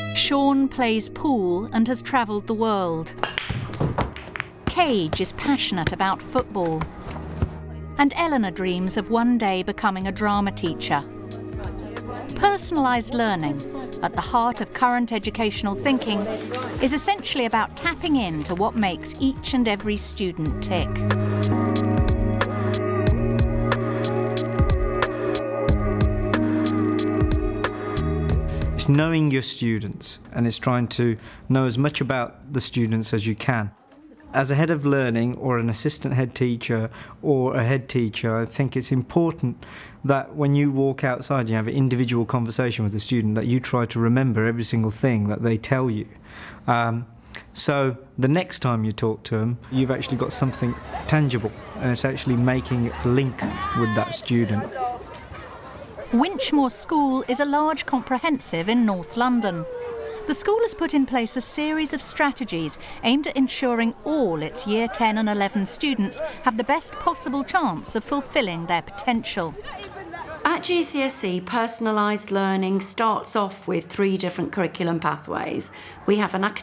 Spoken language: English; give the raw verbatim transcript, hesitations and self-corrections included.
Sean plays pool and has travelled the world. Cage is passionate about football. And Eleanor dreams of one day becoming a drama teacher. Personalised learning, at the heart of current educational thinking, is essentially about tapping into what makes each and every student tick. It's knowing your students, and it's trying to know as much about the students as you can. As a head of learning or an assistant head teacher or a head teacher, I think it's important that when you walk outside and you have an individual conversation with a student, that you try to remember every single thing that they tell you. Um, so the next time you talk to them, you've actually got something tangible, and it's actually making a link with that student. Winchmore School is a large comprehensive in North London. The school has put in place a series of strategies aimed at ensuring all its Year ten and eleven students have the best possible chance of fulfilling their potential. At G C S E, personalised learning starts off with three different curriculum pathways. We have an academic